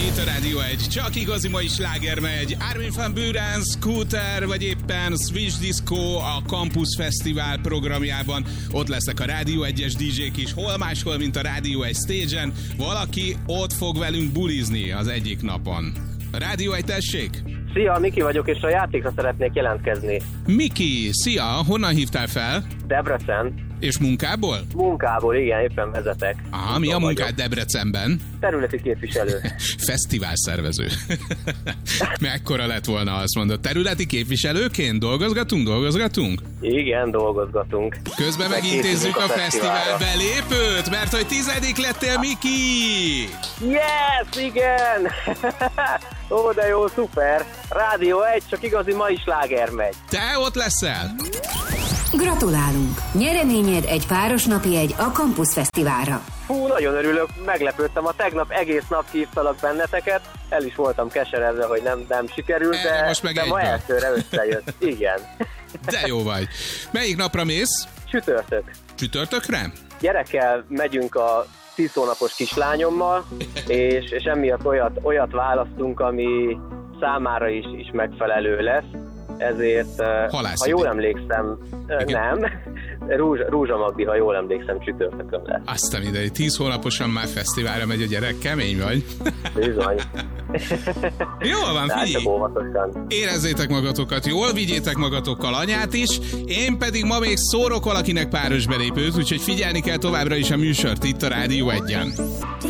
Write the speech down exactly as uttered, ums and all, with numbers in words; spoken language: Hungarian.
Itt a Rádió egy, csak igazi mai sláger megy. Armin van Buuren, Scooter, vagy éppen Switch Disco a Campus Fesztivál programjában. Ott lesznek a Rádió egyes dé jék is, hol máshol, mint a Rádió egy stage-en. Valaki ott fog velünk bulizni az egyik napon. A Rádió egy, tessék! Szia, Miki vagyok, és a játékra szeretnék jelentkezni. Miki, szia! Honnan hívtál fel? Debrecen. És munkából? Munkából, igen, éppen vezetek. Aha, mi a munkád Debrecenben? Területi képviselő. Fesztivál szervező. Mekkora lett volna, azt mondod. Területi képviselőként dolgozgatunk, dolgozgatunk? Igen, dolgozgatunk. Közben megintézzük a, a fesztivál belépőt, mert hogy tizedik lettél, Miki! Yes, igen! Ó, de jó, szuper! Rádió egy, csak igazi mai sláger megy. Te ott leszel? Gratulálunk! Nyereményed egy páros napi jegy a Campus Fesztiválra. Fú, nagyon örülök, meglepődtem, a tegnap egész nap hívtalak benneteket, el is voltam keseredve, hogy nem, nem sikerült, de, most meg de ma elsőre összejött. Igen. De jó vagy. Melyik napra mész? Csütörtök. Csütörtökre? Gyerekkel megyünk a tíz hónapos kislányommal, és, és emiatt olyat, olyat választunk, ami számára is, is megfelelő lesz. Ezért, Halászidé. ha jól emlékszem, igen. nem, Rúzsa, Rózsamagdi, ha jól emlékszem, csütörtökön lesz. Azt a mindegy, tíz hónaposan már fesztiválra megy a gyerek, kemény vagy. Bizony. Jól van, figyelj! Érezzétek magatokat jól, vigyétek magatokkal anyát is, én pedig ma még szórok valakinek páros belépőt, úgyhogy figyelni kell továbbra is a műsort itt a Rádió egyen.